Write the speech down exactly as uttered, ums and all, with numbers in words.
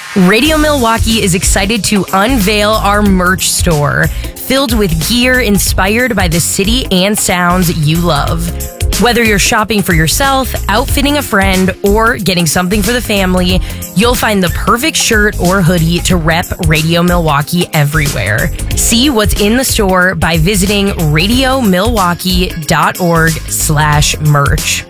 Radio Milwaukee is excited to unveil our merch store, filled with gear inspired by the city and sounds you love. Whether you're shopping for yourself, outfitting a friend, or getting something for the family, you'll find the perfect shirt or hoodie to rep Radio Milwaukee everywhere. See what's in the store by visiting radiomilwaukee.org slash merch.